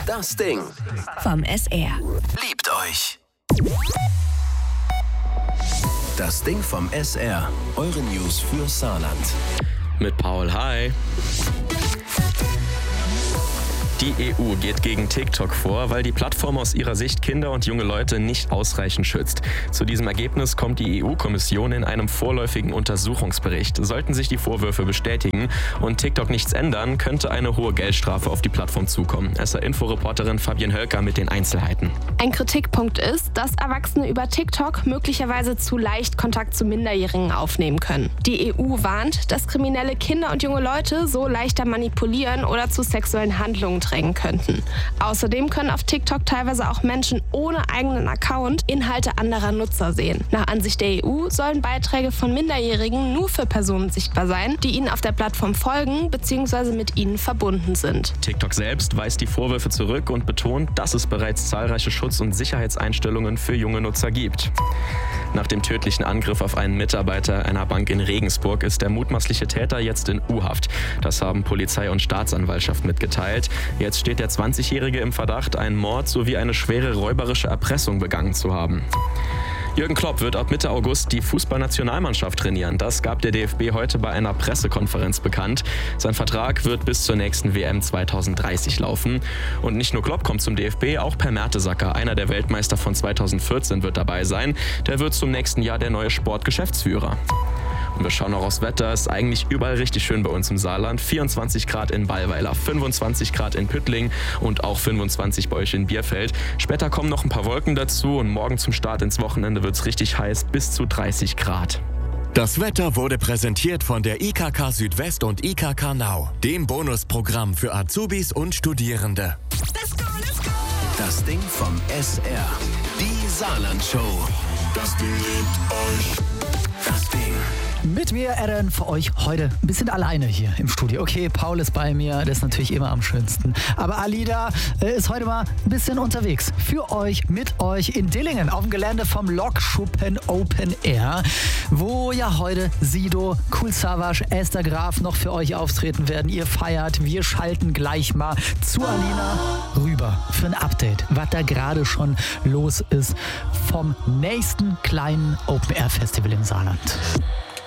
Das Ding vom SR. liebt euch. Das Ding vom SR. Eure News für Saarland. Mit Paul, hi. Die EU geht gegen TikTok vor, weil die Plattform aus ihrer Sicht Kinder und junge Leute nicht ausreichend schützt. Zu diesem Ergebnis kommt die EU-Kommission in einem vorläufigen Untersuchungsbericht. Sollten sich die Vorwürfe bestätigen und TikTok nichts ändern, könnte eine hohe Geldstrafe auf die Plattform zukommen. SR-Info-Reporterin Fabienne Hölker mit den Einzelheiten. Ein Kritikpunkt ist, dass Erwachsene über TikTok möglicherweise zu leicht Kontakt zu Minderjährigen aufnehmen können. Die EU warnt, dass Kriminelle Kinder und junge Leute so leichter manipulieren oder zu sexuellen Handlungen drängen könnten. Außerdem können auf TikTok teilweise auch Menschen ohne eigenen Account Inhalte anderer Nutzer sehen. Nach Ansicht der EU sollen Beiträge von Minderjährigen nur für Personen sichtbar sein, die ihnen auf der Plattform folgen bzw. mit ihnen verbunden sind. TikTok selbst weist die Vorwürfe zurück und betont, dass es bereits zahlreiche Schutz- und Sicherheitseinstellungen für junge Nutzer gibt. Nach dem tödlichen Angriff auf einen Mitarbeiter einer Bank in Regensburg ist der mutmaßliche Täter jetzt in U-Haft. Das haben Polizei und Staatsanwaltschaft mitgeteilt. Jetzt steht der 20-Jährige im Verdacht, einen Mord sowie eine schwere räuberische Erpressung begangen zu haben. Jürgen Klopp wird ab Mitte August die Fußballnationalmannschaft trainieren. Das gab der DFB heute bei einer Pressekonferenz bekannt. Sein Vertrag wird bis zur nächsten WM 2030 laufen. Und nicht nur Klopp kommt zum DFB, auch Per Mertesacker, einer der Weltmeister von 2014, wird dabei sein. Der wird zum nächsten Jahr der neue Sportgeschäftsführer. Und wir schauen noch aufs Wetter. Es ist eigentlich überall richtig schön bei uns im Saarland. 24 Grad in Ballweiler, 25 Grad in Püttling und auch 25 bei euch in Bierfeld. Später kommen noch ein paar Wolken dazu und morgen zum Start ins Wochenende wird es richtig heiß, bis zu 30 Grad. Das Wetter wurde präsentiert von der IKK Südwest und IKK Now, dem Bonusprogramm für Azubis und Studierende. Das Ding vom SR. Die Saarland-Show. Das Ding liebt euch. Das Ding. Mit mir, Aaron, für euch heute ein bisschen alleine hier im Studio. Okay, Paul ist bei mir, das ist natürlich immer am schönsten. Aber Alida ist heute mal ein bisschen unterwegs. Für euch, mit euch in Dillingen auf dem Gelände vom Lokschuppen Open Air, wo ja heute Sido, Kool Savas, Esther Graf noch für euch auftreten werden. Ihr feiert, wir schalten gleich mal zu Alina rüber für ein Update, was da gerade schon los ist vom nächsten kleinen Open Air Festival im Saarland.